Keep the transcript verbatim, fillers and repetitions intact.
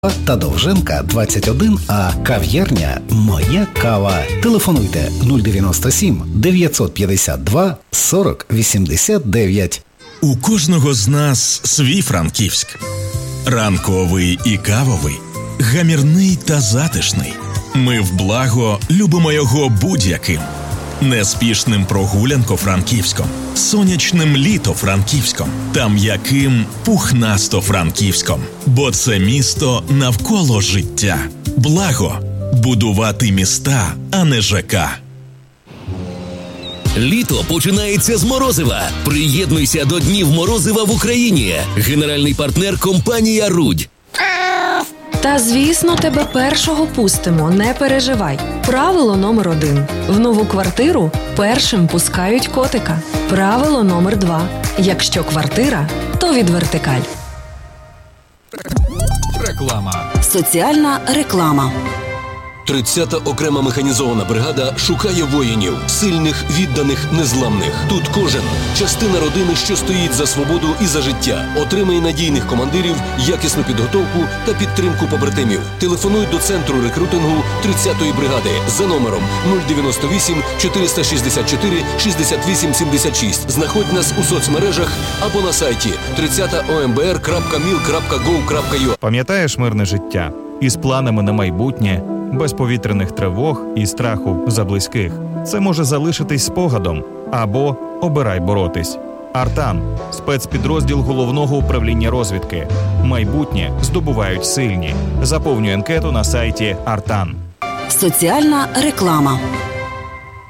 та Довженка двадцять один А, кав'ярня «Моя кава». Телефонуйте нуль дев'яносто сім дев'ятсот п'ятдесят два сорок вісімдесят дев'ять. У кожного з нас свій Франківськ. Ранковий і кавовий, гамірний та затишний. Ми в благо любимо його будь-яким. Неспішним прогулянко-франківськом, сонячним літо-франківськом та м'яким пухнасто-франківськом. Бо це місто навколо життя. Благо – будувати міста, а не ЖК. Літо починається з морозива. Приєднуйся до Днів морозива в Україні. Генеральний партнер – компанія «Рудь». Та, звісно, тебе першого пустимо, не переживай. Правило номер один. В нову квартиру першим пускають котика. Правило номер два. Якщо квартира, то від вертикаль. Реклама. Соціальна реклама. тридцята окрема механізована бригада шукає воїнів, сильних, відданих, незламних. Тут кожен – частина родини, що стоїть за свободу і за життя. Отримає надійних командирів, якісну підготовку та підтримку побратимів. Телефонуй до центру рекрутингу тридцятої бригади за номером нуль дев'яносто вісім чотириста шістдесят чотири шістдесят вісім сімдесят шість. Знаходь нас у соцмережах або на сайті тридцята о ем бе ер крапка міл крапка гов крапка ю а. Пам'ятаєш мирне життя? Із планами на майбутнє, без повітряних тривог і страху за близьких. Це може залишитись спогадом. Або обирай боротись. Артан – спецпідрозділ Головного управління розвідки. Майбутнє здобувають сильні. Заповнюй анкету на сайті Артан. Соціальна реклама.